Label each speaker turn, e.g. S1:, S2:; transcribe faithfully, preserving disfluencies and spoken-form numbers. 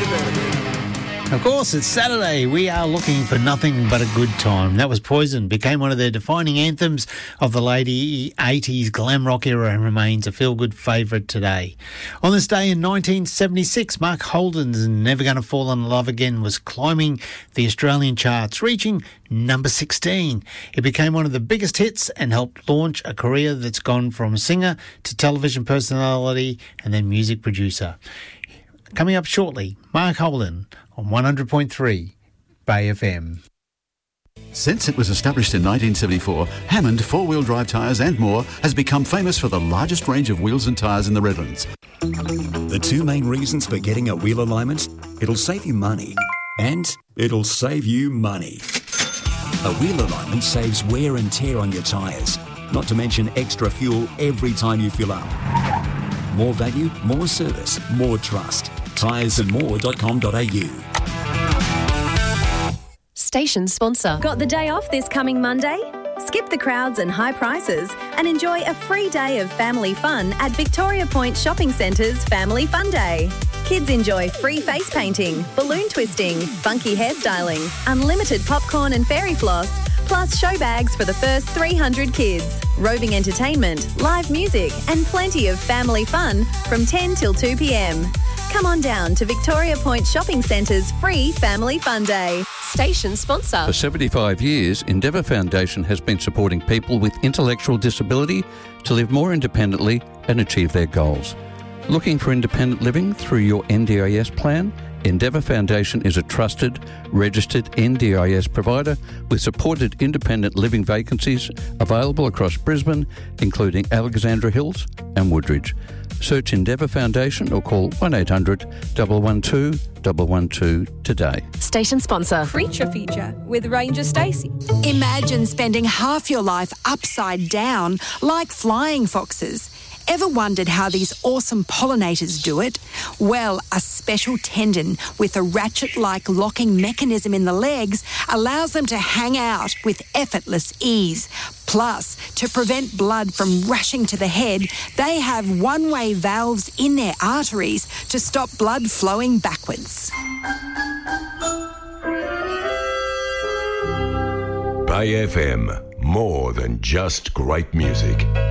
S1: Of course, it's Saturday. We are looking for nothing but a good time. That was Poison. Became one of their defining anthems of the late eighties glam rock era and remains a feel-good favourite today. On this day in nineteen seventy-six, Mark Holden's Never Gonna Fall in Love Again was climbing the Australian charts, reaching number sixteen. It became one of the biggest hits and helped launch a career that's gone from singer to television personality and then music producer. Coming up shortly, Mark Holden on one hundred point three Bay F M.
S2: Since it was established in nineteen seventy-four, Hammond four-wheel drive tyres and more has become famous for the largest range of wheels and tyres in the Redlands.
S3: The two main reasons for getting a wheel alignment: it'll save you money and it'll save you money. A wheel alignment saves wear and tear on your tyres, not to mention extra fuel every time you fill up. More value, more service, more trust. tyres and more dot com dot a u.
S4: Station sponsor.
S5: Got the day off this coming Monday? Skip the crowds and high prices and enjoy a free day of family fun at Victoria Point Shopping Centre's Family Fun Day. Kids enjoy free face painting, balloon twisting, funky hairstyling, unlimited popcorn and fairy floss, plus show bags for the first three hundred kids, roving entertainment, live music and plenty of family fun from ten till two p m. Come on down to Victoria Point Shopping Centre's free Family Fun Day.
S4: Station sponsor.
S6: For seventy-five years, Endeavour Foundation has been supporting people with intellectual disability to live more independently and achieve their goals. Looking for independent living through your N D I S plan? Endeavour Foundation is a trusted, registered N D I S provider with supported independent living vacancies available across Brisbane, including Alexandra Hills and Woodridge. Search Endeavour Foundation or call one eight hundred, one one two, one one two today.
S4: Station sponsor.
S7: Creature Feature with Ranger Stacey.
S8: Imagine spending half your life upside down like flying foxes. Ever wondered how these awesome pollinators do it? Well, a special tendon with a ratchet-like locking mechanism in the legs allows them to hang out with effortless ease. Plus, to prevent blood from rushing to the head, they have one-way valves in their arteries to stop blood flowing backwards.
S9: Bay F M, more than just great music.